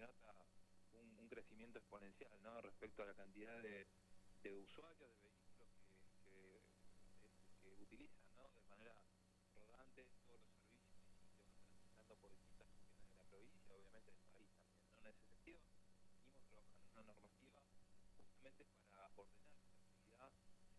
denota un crecimiento exponencial, ¿no? Respecto a la cantidad de usuarios de vehículos que utilizan, ¿no? De manera rodante todos los servicios que van transitando por distintas regiones de la provincia, obviamente del país también, ¿no? En ese sentido, venimos trabajando en una normativa justamente para ordenar esta actividad,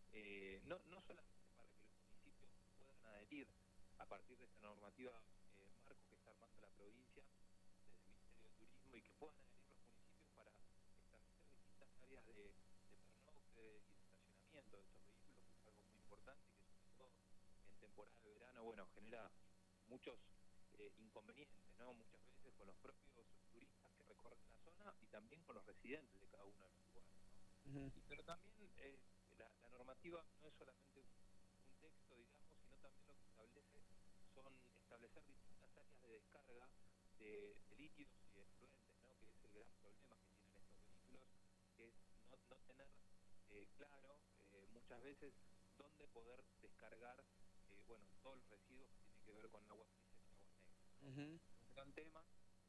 no solamente para que los municipios puedan adherir a partir de esta normativa marco que está armando la provincia desde el Ministerio de Turismo, y que puedan adherir los municipios para establecer distintas áreas de pernocte y de estacionamiento de estos vehículos, que es algo muy importante y que sobre todo en temporada de verano, bueno, genera muchos inconvenientes, ¿no? Muchas veces con los propios turistas que recorren la zona y también con los residentes de cada uno de los lugares, ¿no? Pero también la normativa no es solamente un texto, digamos, sino también lo que establece son establecer distintas áreas de descarga de líquidos y de efluentes, ¿no? Que es el gran problema que tienen estos vehículos, que es no tener claro muchas veces dónde poder descargar bueno, todos los residuos que tienen que ver con aguas grises y aguas negras, ¿no? Es un gran tema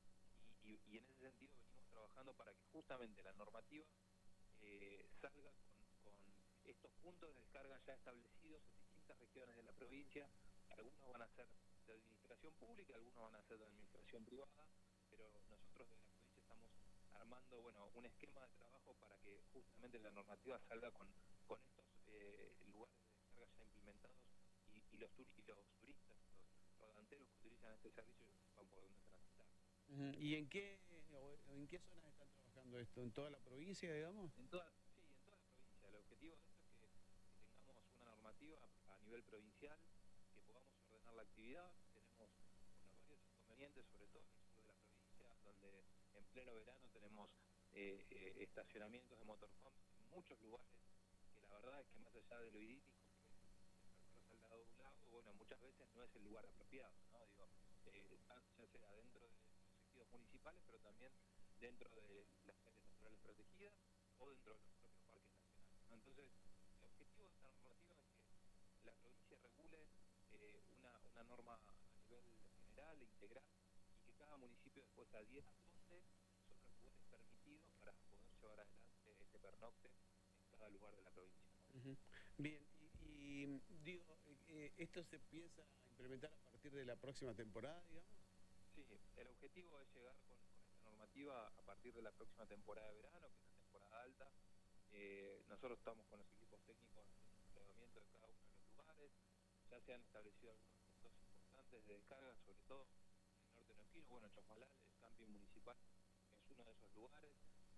y en ese sentido venimos trabajando para que justamente la normativa salga con estos puntos de descarga ya establecidos en distintas regiones de la provincia. Algunos van a ser de administración pública, algunos van a ser de administración privada, pero nosotros de la provincia estamos armando, bueno, un esquema de trabajo para que justamente la normativa salga con estos lugares de descarga ya implementados y los turistas, los rodanteros que utilizan este servicio van por donde transitar. ¿Y en qué zonas están trabajando esto? ¿En toda la provincia, digamos? Sí, en toda la provincia. El objetivo de esto es que tengamos una normativa a nivel provincial, que podamos ordenar la actividad. Tenemos varios inconvenientes, sobre todo en el sur de la provincia, donde en pleno verano tenemos estacionamientos de motorhomes en muchos lugares, que la verdad es que más allá de lo idílico, que al lado de un lago, bueno, muchas veces no es el lugar apropiado, ¿no? Digo, ya sea dentro de los ejidos municipales, pero también dentro de las áreas naturales protegidas o dentro de los propios parques nacionales, ¿no? Entonces, el objetivo de esta normativa es que la provincia regule una norma a nivel general e integral, y que cada municipio después adhiera dónde son los lugares permitidos para poder llevar adelante este pernocte en cada lugar de la provincia, ¿no? Bien, digo, ¿esto se piensa implementar a partir de la próxima temporada, digamos? Sí, el objetivo es llegar con esta normativa a partir de la próxima temporada de verano, que es la temporada alta. Nosotros estamos con los equipos técnicos en un desplegamiento de cada uno de los lugares. Ya se han establecido algunos puntos importantes de descarga, sobre todo en el norte neuquino. Bueno, Chosmalal, el camping municipal, es uno de esos lugares.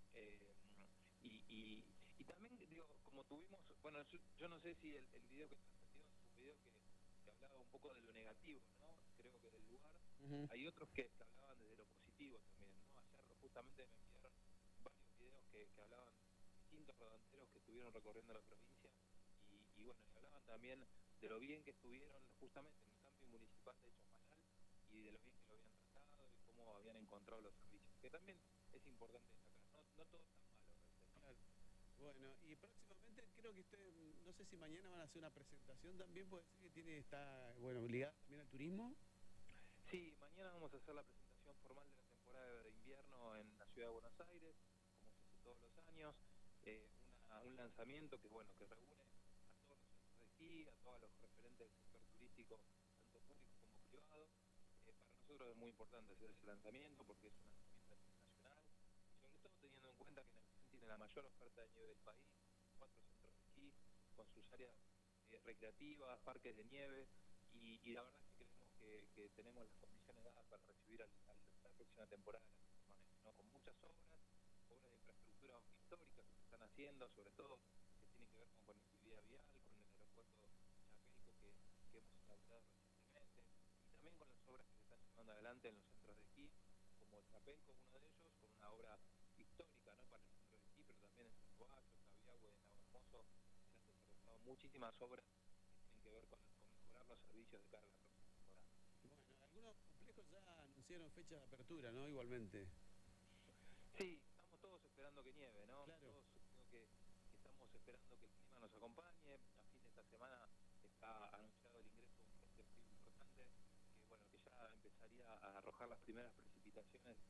Y también, digo, como tuvimos, bueno, yo no sé si el video que transmitió es un video que hablaba un poco de lo negativo, ¿no? Creo que del lugar. Hay otros que hablaban desde lo positivo también, ¿no? Ayer justamente me enviaron varios videos que hablaban distintos rodanteros que estuvieron recorriendo la provincia y bueno, y hablaban también de lo bien que estuvieron justamente en el camping municipal de Chosmalal y de lo bien que lo habían tratado y cómo habían encontrado los servicios, que también es importante destacar, no todo es tan malo, ¿no? Claro. Bueno, y próximamente creo que no sé si mañana van a hacer una presentación también, puede ser que está, bueno, ligada también al turismo. Sí, mañana vamos a hacer la presentación formal de la temporada de invierno en la ciudad de Buenos Aires, como se hace todos los años, un lanzamiento que bueno, que reúne a todos los centros de esquí, a todos los referentes del sector turístico, tanto público como privado. Para nosotros es muy importante hacer ese lanzamiento porque es un lanzamiento internacional, y sobre todo teniendo en cuenta que Neuquén tiene la mayor oferta de nieve del país, 4 centros de esquí, con sus áreas recreativas, parques de nieve, y la verdad es que creemos que tenemos las condiciones dadas para recibir a la próxima temporada de la misma manera, ¿no? Con muchas obras de infraestructura históricas que se están haciendo, sobre todo que tienen que ver con conectividad vial, con el aeropuerto Chapelco que hemos inaugurado recientemente, y también con las obras que se están llevando adelante en los centros de esquí, como el Chapelco, uno de ellos, con una obra histórica, ¿no?, para el centro de esquí, pero también en Santuario, Cabiagüe, en Lago Hermoso, se han desarrollado muchísimas obras que tienen que ver con mejorar los servicios de carga la próxima temporada. Bueno, algunos complejos ya anunciaron fecha de apertura, ¿no? Igualmente. Sí, estamos todos esperando que nieve, ¿no? Claro. Todos creo que estamos esperando que el clima nos acompañe. A fin de esta semana está anunciado el ingreso de un frente frío importante que, bueno, que ya empezaría a arrojar las primeras precipitaciones